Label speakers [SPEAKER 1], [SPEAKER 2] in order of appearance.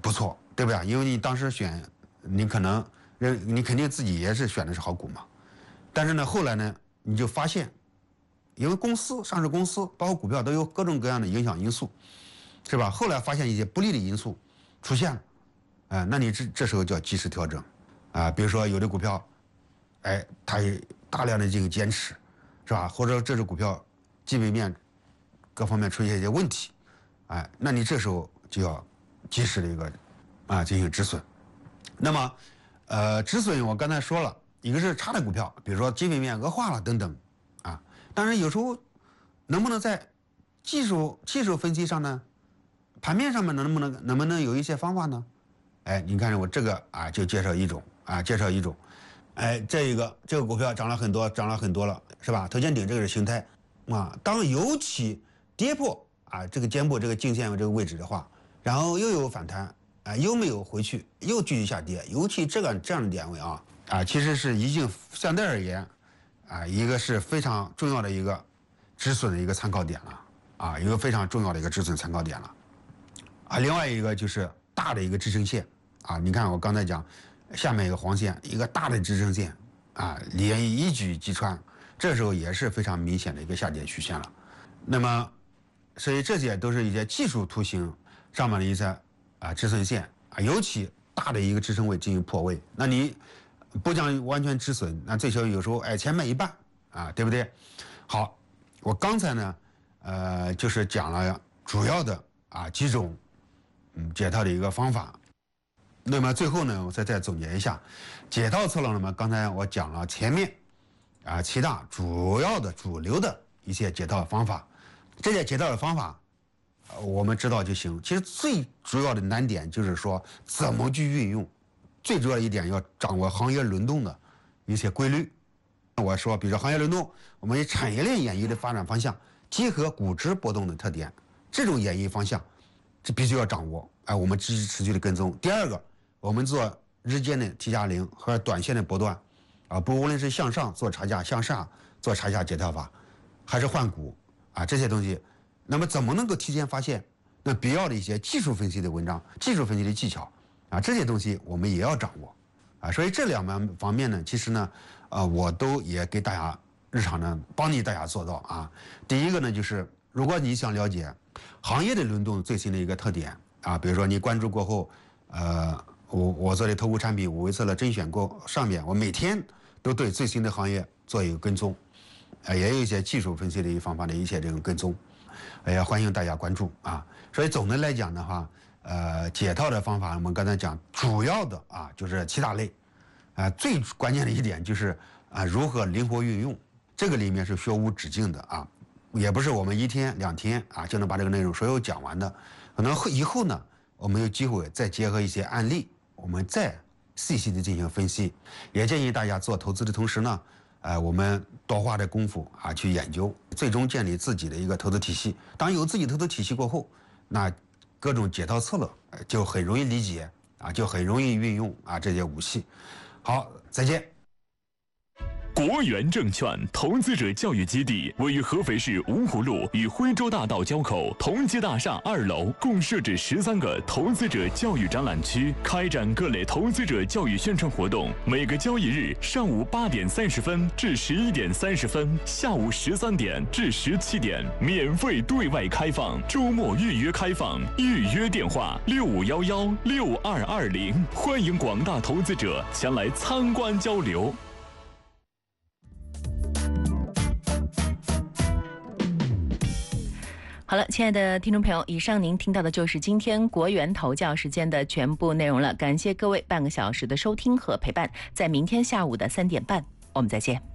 [SPEAKER 1] 不错，对不对？因为你当时选，你可能你肯定自己也是选的是好股嘛。但是呢，后来呢，你就发现，因为上市公司包括股票都有各种各样的影响因素，是吧？后来发现一些不利的因素出现了，那你这时候就要及时调整，比如说有的股票，它也大量的进行减持，是吧？或者这只股票基本面各方面出现一些问题，那你这时候就要及时的一个进行止损。那么止损我刚才说了，一个是差的股票，比如说基本面恶化了等等，当然有时候能不能在技术分析上呢，盘面上面能不能有一些方法呢？你看我这个就介绍一种，这个股票涨了很多了，是吧？头肩顶这个是形态当尤其跌破这个肩部这个颈线这个位置的话，然后又有反弹又没有回去，又继续下跌，尤其这样的点位其实是已经相对而言一个是非常重要的一个止损的一个参考点了一个非常重要的一个止损参考点了另外一个就是大的一个支撑线你看我刚才讲下面一个黄线，一个大的支撑线连一举击穿，这时候也是非常明显的一个下跌曲线了。那么所以这些都是一些技术图形上面的一些止损线尤其大的一个支撑位进行破位，那你不讲完全止损，那最少有时候前面一半对不对？好，我刚才呢就是讲了主要的几种解套的一个方法。那么最后呢，我再总结一下解套策略。那么刚才我讲了前面7大主流的一些解套方法，这些解套的方法我们知道就行。其实最主要的难点就是说怎么去运用，最主要一点要掌握行业轮动的一些规律。我说比如说行业轮动，我们以产业链演绎的发展方向结合股值波动的特点，这种演绎方向这必须要掌握我们持续的跟踪。第二个，我们做日间的 T+0和短线的波段无论是向上做差价，向下做差价解套法，还是换股这些东西，那么怎么能够提前发现那必要的一些技术分析的文章、技术分析的技巧这些东西我们也要掌握所以这两方面呢，其实呢我都也给大家日常呢帮大家做到第一个呢，就是如果你想了解行业的轮动最新的一个特点比如说你关注过后我做的投顾产品5维策略甄选过上面，我每天都对最新的行业做一个跟踪也有一些技术分析的一方法的一些这种跟踪也欢迎大家关注所以总的来讲的话解套的方法我们刚才讲主要的就是7大类最关键的一点就是如何灵活运用，这个里面是学无止境的也不是我们1天2天就能把这个内容所有讲完的，可能以后呢我们有机会再结合一些案例，我们再细细的进行分析。也建议大家做投资的同时呢我们多花点功夫去研究，最终建立自己的一个投资体系。当有自己投资体系过后，那各种解套策略就很容易理解就很容易运用这些武器。好，再见。
[SPEAKER 2] 国元证券投资者教育基地位于合肥市芜湖路与徽州大道交口同济大厦2楼，共设置13个投资者教育展览区，开展各类投资者教育宣传活动。每个交易日上午8点30分至11点30分，下午13点至17点，免费对外开放，周末预约开放，预约电话65116220，欢迎广大投资者前来参观交流。
[SPEAKER 3] 好了，亲爱的听众朋友，以上您听到的就是今天国元投教时间的全部内容了。感谢各位半个小时的收听和陪伴，在明天下午的3点半，我们再见。